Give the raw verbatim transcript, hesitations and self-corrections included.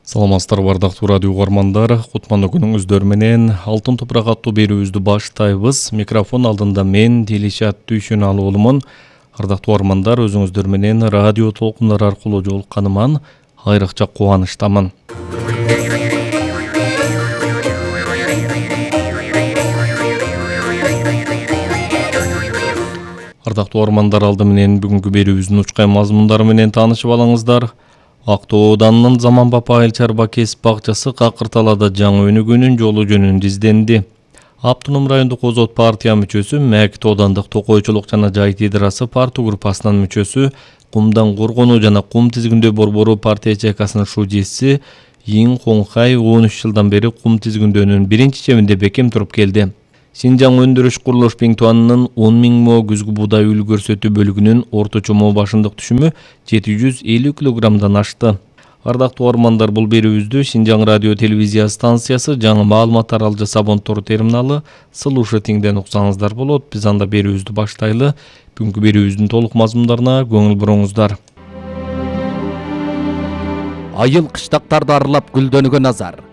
Саламатсыздар бардактуу радио угармандар, кутмандуу күнүңүздөр менен Алтын топурак аттуу берүүбүздү баштайбыз. Микрофон алдында мен Делишат Дүйшөналы уулумун. Ардактуу угармандар, өзүңүздөр менен радио толкундар аркылуу жолукканыман айрыкча кубанычтамын. Ардактуу угармандар, алды менен бүгүнкү берүүбүздүн учкай мазмундары менен таанышып алыңыздар. Актоо Ауданынын Заманбап айыл чарба кесип бакчасы Какырталада жаңы өнүгүүнүн жолу жөнүндө изденди. Автоном райондук Озот партия мүчөсү, Мэкит Оодандык Токойчулук жана Жай Тидирасы партия группасынын мүчөсү, Кумдан коргонуу жана Кум тизгиндөө борбору партия ячейкасынын шужиси Йин Коңхай он үч жылдан бери Кум тизгиндөөнүн биринчи чебинде бекем туруп келди. Синжаң өндүрүш курулуш Биңтуанынын он миң мо күзгү буудай үл көрсөтүү бөлүгүнүн орточо мо башындык түшүмү жети жүз элүү килограммдан ашты. Ардактуу угармандар, бул берүүбүздү Синжаң радио телевизия станциясы, жаңы маалымат тарал жасап Тор терминалы Слушатиңден уксаңыздар болот. Биз анда берүүбүздү баштайлы. Бүгүнкү берүүбүздүн толук мазмундарына көңүл буруңуздар. Айыл кыштактарды аралап гүлдөнгөн азар.